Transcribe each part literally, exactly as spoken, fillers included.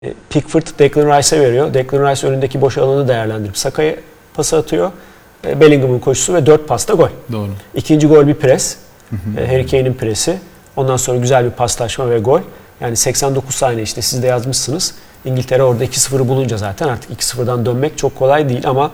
Pickford Declan Rice'e veriyor. Declan Rice önündeki boş alanı değerlendirip Saka'ya pası atıyor. Bellingham'ın koşusu ve dört pasta gol. Doğru. İkinci gol bir pres. Hı hı. Harry Kane'in presi. Ondan sonra güzel bir paslaşma ve gol. Yani seksen dokuz saniye işte siz de yazmışsınız. İngiltere orada iki sıfırı bulunca zaten artık iki sıfırdan dönmek çok kolay değil ama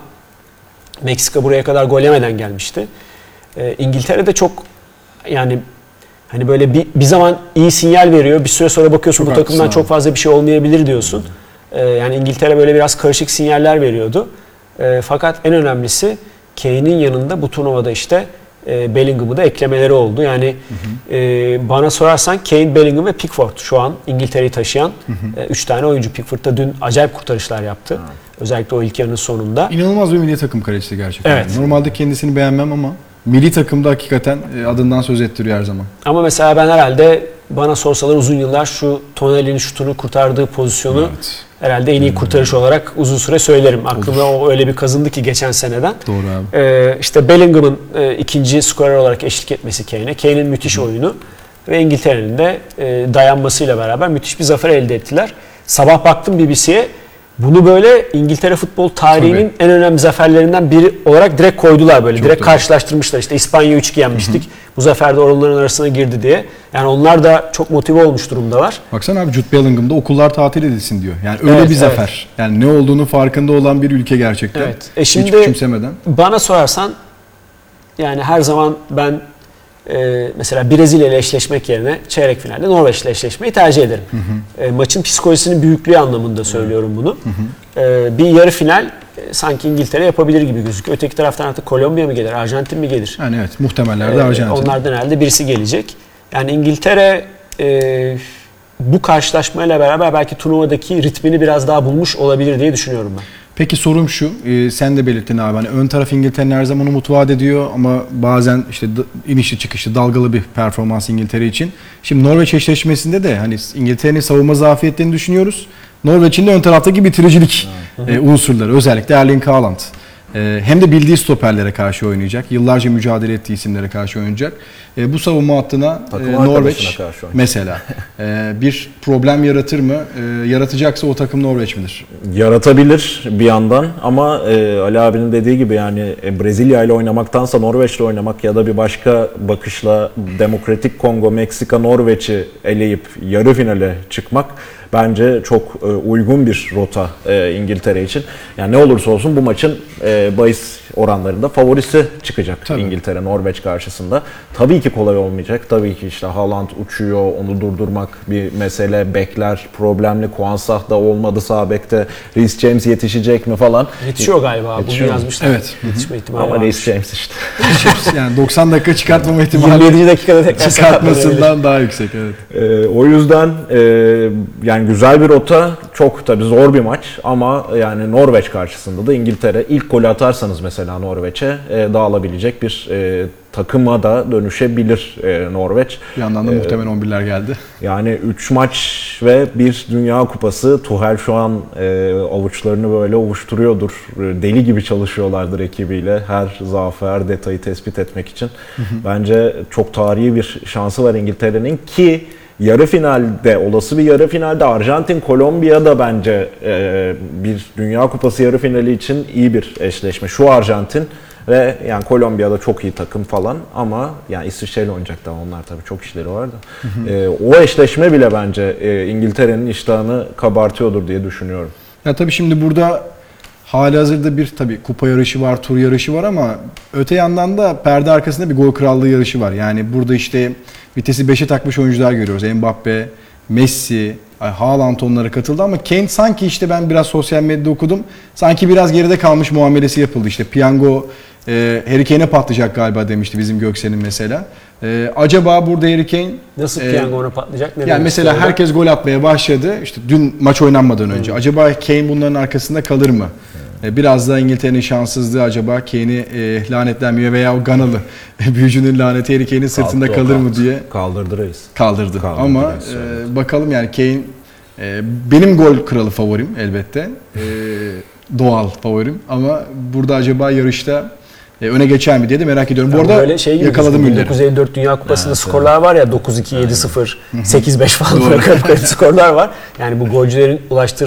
Meksika buraya kadar gol yemeden gelmişti. Ee, İngiltere de çok yani hani böyle bir, bir zaman iyi sinyal veriyor. Bir süre sonra bakıyorsun çok bu takımdan çok fazla bir şey olmayabilir diyorsun. Ee, yani İngiltere böyle biraz karışık sinyaller veriyordu. Ee, fakat en önemlisi Kane'in yanında bu turnuvada işte e, Bellingham'ı da eklemeleri oldu. Yani hı hı. E, bana sorarsan Kane, Bellingham ve Pickford şu an İngiltere'yi taşıyan hı hı. E, üç tane oyuncu. Pickford da dün acayip kurtarışlar yaptı. Ha. Özellikle o ilk yarının sonunda. İnanılmaz bir milli takım kalecisi gerçekten. Evet. Yani normalde kendisini beğenmem ama milli takımda hakikaten adından söz ettiriyor her zaman. Ama mesela ben herhalde bana sorsalar uzun yıllar şu Tonali'nin şutunu kurtardığı pozisyonu evet. herhalde en iyi kurtarış hmm. olarak uzun süre söylerim. Aklımda o öyle bir kazındı ki geçen seneden. Doğru abi. Ee, işte Bellingham'ın e, ikinci skorer olarak eşlik etmesi Kane'e. Kane'in müthiş hmm. oyunu ve İngiltere'nin de e, dayanmasıyla beraber müthiş bir zafer elde ettiler. Sabah baktım B B C'ye. Bunu böyle İngiltere futbol tarihinin Tabii. en önemli zaferlerinden biri olarak direkt koydular böyle. Çok direkt doğru. Karşılaştırmışlar. İşte İspanya üç iki yenmiştik. Hı hı. Bu zafer de onların arasına girdi diye. Yani onlar da çok motive olmuş durumdalar. Baksana abi Jude Bellingham'da okullar tatil edilsin diyor. Yani öyle evet, bir zafer. Evet. Yani ne olduğunu farkında olan bir ülke gerçekten. Evet. E şimdi hiç küçümsemeden. Bana sorarsan yani her zaman ben Ee, mesela Brezilya ile eşleşmek yerine çeyrek finalde Norveç ile eşleşmeyi tercih ederim. Hı hı. Ee, maçın psikolojisinin büyüklüğü anlamında söylüyorum bunu. Hı hı. Ee, bir yarı final e, sanki İngiltere yapabilir gibi gözüküyor. Öteki taraftan artık Kolombiya mı gelir, Arjantin mi gelir? Yani evet, muhtemelen de Arjantin. Ee, onlardan herhalde birisi gelecek. Yani İngiltere e, bu karşılaşmayla beraber belki turnuvadaki ritmini biraz daha bulmuş olabilir diye düşünüyorum ben. Peki sorum şu, e, sen de belirttin abi, hani ön taraf İngiltere'nin her zaman umut vaat ediyor ama bazen işte inişli çıkışlı dalgalı bir performans İngiltere için. Şimdi Norveç eşleşmesinde de hani İngiltere'nin savunma zafiyetlerini düşünüyoruz. Norveç'in de ön taraftaki bitiricilik e, unsurları, özellikle Erling Haaland. E, hem de bildiği stoperlere karşı oynayacak, yıllarca mücadele ettiği isimlere karşı oynayacak. E, bu savunma hattına e, Norveç mesela e, bir problem yaratır mı? E, yaratacaksa o takım Norveç midir? Yaratabilir bir yandan ama e, Ali abinin dediği gibi yani e, Brezilya ile oynamaktansa Norveç'le oynamak ya da bir başka bakışla Demokratik Kongo, Meksika, Norveç'i eleyip yarı finale çıkmak bence çok e, uygun bir rota e, İngiltere için. Yani ne olursa olsun bu maçın e, bahis oranlarında favorisi çıkacak Tabii. İngiltere Norveç karşısında. Tabii ki kolay olmayacak. Tabii ki işte Haaland uçuyor, onu durdurmak bir mesele. Bekler problemli. Kouansah da olmadı sağ bekte. Reece James yetişecek mi falan. Yetişiyor galiba. Bunu yazmışlar. Evet. Yetişme ihtimali Ama Reece James işte. Yani doksan dakika çıkartmama ihtimali yirmi yedinci dakikada tekrar çıkartmasından daha yüksek. Evet. Ee, o yüzden e, yani güzel bir rota. Çok tabii zor bir maç ama yani Norveç karşısında da İngiltere ilk golü atarsanız mesela Norveç'e e, dağılabilecek bir e, takıma da dönüşebilir e, Norveç. Bir yandan da ee, muhtemelen on birler geldi. Yani üç maç ve bir Dünya Kupası. Tuchel şu an e, avuçlarını böyle ovuşturuyordur. Deli gibi çalışıyorlardır ekibiyle. Her zafer, detayı tespit etmek için. Hı hı. Bence çok tarihi bir şansı var İngiltere'nin ki yarı finalde, olası bir yarı finalde Arjantin, Kolombiya da bence e, bir Dünya Kupası yarı finali için iyi bir eşleşme. Şu Arjantin ve yani Kolombiya'da çok iyi takım falan ama yani İsviçre'yle oynayacak da onlar tabii çok işleri var da. Hı hı. E, o eşleşme bile bence e, İngiltere'nin iştahını kabartıyordur diye düşünüyorum. Ya tabii şimdi burada halihazırda bir tabii kupa yarışı var, tur yarışı var ama öte yandan da perde arkasında bir gol krallığı yarışı var. Yani burada işte vitesi beşe takmış oyuncular görüyoruz. Mbappe, Messi, Haaland onlara katıldı ama Kane sanki işte ben biraz sosyal medyada okudum. Sanki biraz geride kalmış muamelesi yapıldı. İşte piyango e, Harry Kane'e patlayacak galiba demişti bizim Göksel'in mesela. E, acaba burada Harry Kane... Nasıl e, piyango ona patlayacak? Ne yani mesela orada? Herkes gol atmaya başladı. İşte dün maç oynanmadan önce. Hmm. Acaba Kane bunların arkasında kalır mı? Hmm. Biraz da İngiltere'nin şanssızlığı acaba Kane'i e, lanetlenmiyor veya o Ganalı büyücünün laneti Harry Kane'in sırtında kaldı, kalır mı diye. Kaldırdı reis. Kaldırdı. Kaldırdı ama reis, e, bakalım yani Kane e, benim gol kralı favorim elbette. E, doğal favorim ama burada acaba yarışta E, öne geçer mi diye de merak ediyorum. Bu Yani arada böyle şey gibi yakaladım bin Müller'i. dokuz yüz elli dört Dünya Kupası'nda Evet, skorlar var ya dokuz iki, yedi sıfır, sekiz beş falan böyle garip garip skorlar var. Yani bu golcülerin ulaştığı